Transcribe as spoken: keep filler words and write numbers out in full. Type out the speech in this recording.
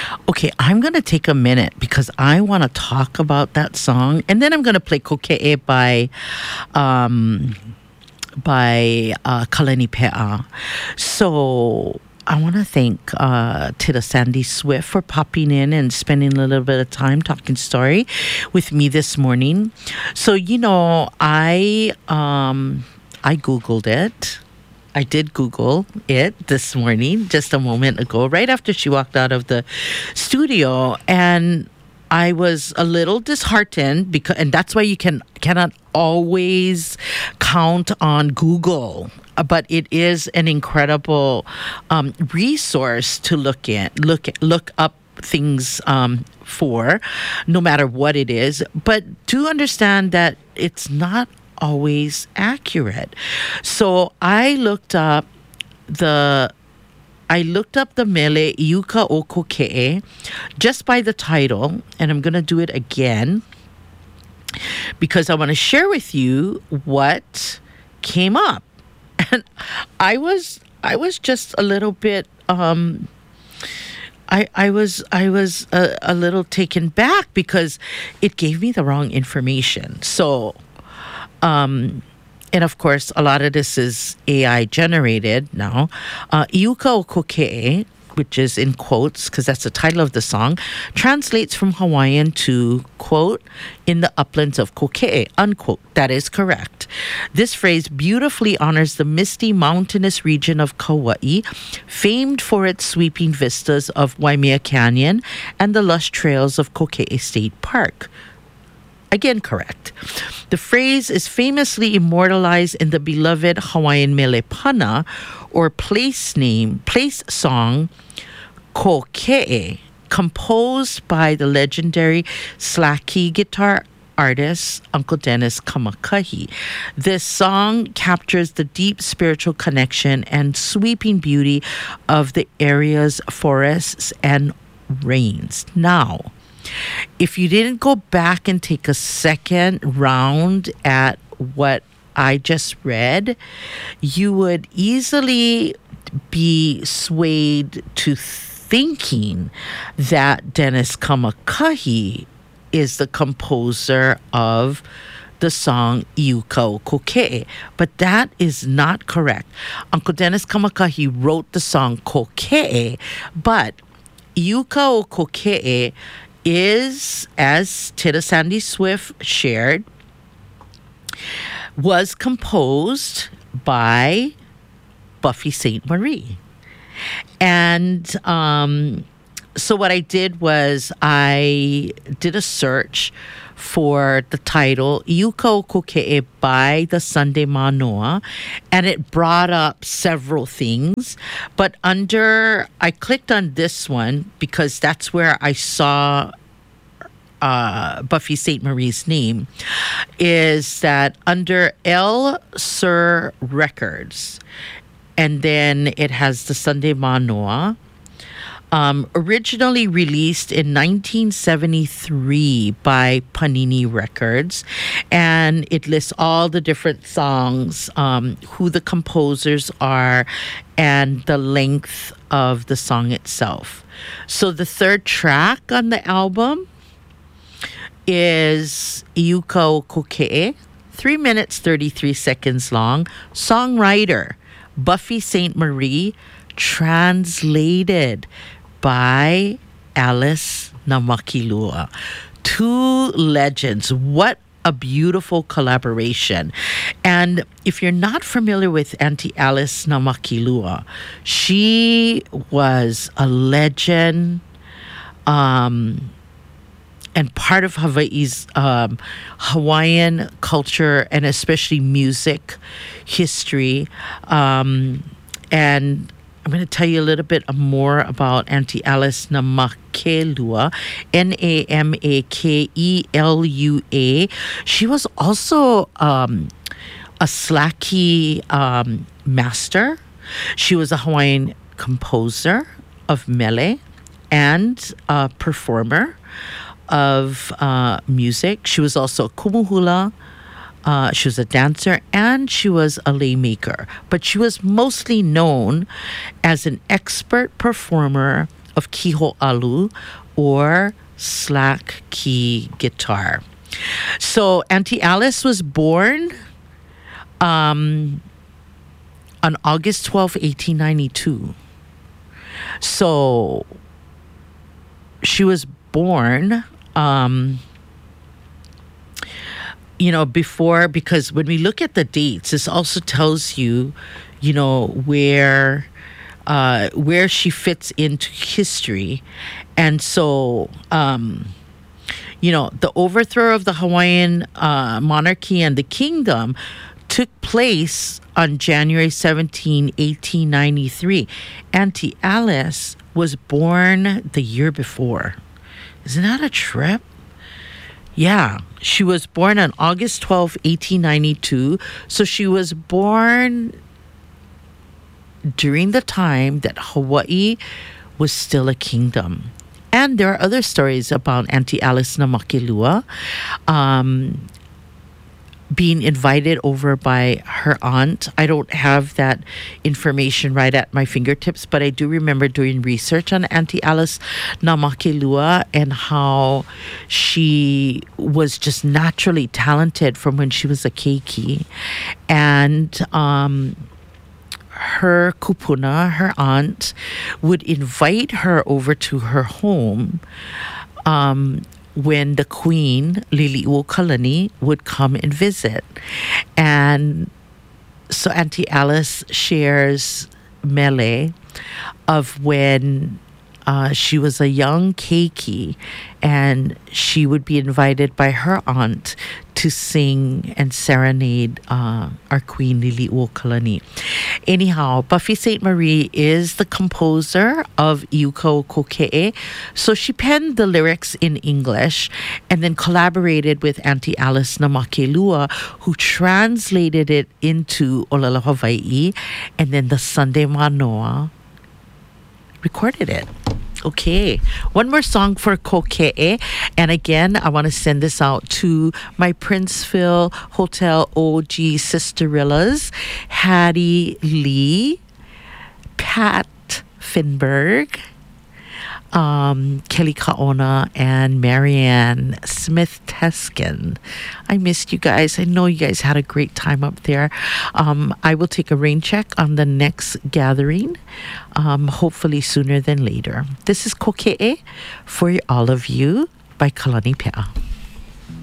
Okay, I'm going to take a minute because I want to talk about that song. And then I'm going to play Koke'e by um, by uh, Kalani Pe'a. So I want to thank uh, Tita Sandy Swift for popping in and spending a little bit of time talking story with me this morning. So, you know, I um, I Googled it. I did Google it this morning, just a moment ago, right after she walked out of the studio. And I was a little disheartened because, and that's why you can cannot always count on Google. But it is an incredible um, resource to look in, look look up things um, for, no matter what it is. But do understand that it's not always accurate. So I looked up the I looked up the mele Iuka o Koke'e just by the title, and I'm going to do it again because I want to share with you what came up. And I was I was just a little bit um I, I was I was a, a little taken back because it gave me the wrong information. So Um, and of course, a lot of this is A I generated now. Uh, Iuka o Koke'e, which is in quotes, because that's the title of the song, translates from Hawaiian to, quote, in the uplands of Koke'e, unquote. That is correct. This phrase beautifully honors the misty mountainous region of Kauai, famed for its sweeping vistas of Waimea Canyon and the lush trails of Koke'e State Park. Again, correct. The phrase is famously immortalized in the beloved Hawaiian mele pana, or place name, place song, Koke'e, composed by the legendary slacky guitar artist Uncle Dennis Kamakahi. This song captures the deep spiritual connection and sweeping beauty of the area's forests and rains. Now, if you didn't go back and take a second round at what I just read, you would easily be swayed to thinking that Dennis Kamakahi is the composer of the song Iuka o Koke'e. But that is not correct. Uncle Dennis Kamakahi wrote the song Koke'e, but Iuka o Koke'e is, as Tita Sandy Swift shared, was composed by Buffy Sainte Marie. And um, so what I did was I did a search for the title Iuka o Koke'e by the Sunday Manoa, and it brought up several things. But under, I clicked on this one because that's where I saw uh, Buffy Sainte Marie's name, is that under El Sur Records, and then it has the Sunday Manoa. Um, originally released in nineteen seventy-three by Panini Records, and it lists all the different songs, um, who the composers are, and the length of the song itself. So the third track on the album is Iuka o Koke'e, three minutes thirty-three seconds long. Songwriter Buffy Sainte Marie, translated by Alice Namakilua. Two legends. What a beautiful collaboration. And if you're not familiar with Auntie Alice Namakilua, she was a legend um, and part of Hawaii's um, Hawaiian culture and especially music history. Um, and I'm going to tell you a little bit more about Auntie Alice Namakelua, N A M A K E L U A. She was also um, a slacky um, master. She was a Hawaiian composer of mele and a performer of uh, music. She was also a kumuhula. Uh, she was a dancer, and she was a lay maker. But she was mostly known as an expert performer of kiho'alu or slack key guitar. So Auntie Alice was born um, on August twelfth, eighteen ninety-two. So she was born, um, you know, before, because when we look at the dates, this also tells you, you know, where uh, where she fits into history. And so, um, you know, the overthrow of the Hawaiian uh, monarchy and the kingdom took place on January seventeenth, eighteen ninety-three. Auntie Alice was born the year before. Isn't that a trip? Yeah, she was born on August twelfth, eighteen ninety-two. So she was born during the time that Hawaii was still a kingdom. And there are other stories about Auntie Alice na Makilua um, being invited over by her aunt. I don't have that information right at my fingertips, but I do remember doing research on Auntie Alice na Makilua and how she was just naturally talented from when she was a keiki. And um, her kupuna, her aunt, would invite her over to her home um, when the queen, Liliuokalani, would come and visit. And so Auntie Alice shares mele of when uh, she was a young keiki and she would be invited by her aunt to sing and serenade uh, our queen Liliuokalani. Anyhow, Buffy Sainte Marie is the composer of Iukao Koke'e. So she penned the lyrics in English and then collaborated with Auntie Alice na Makilua, who translated it into Olelo Hawaii, and then the Sunday Manoa recorded it. Okay, one more song for Koke'e. And again, I want to send this out to my Princeville Hotel O G sisterillas, Hattie Lee, Pat Finberg, um, Kelly Kaona, and Marianne Smith Teskin. I missed you guys. I know you guys had a great time up there. Um, I will take a rain check on the next gathering, um, hopefully sooner than later. This is Koke'e for all of you by Kalani Pe'a.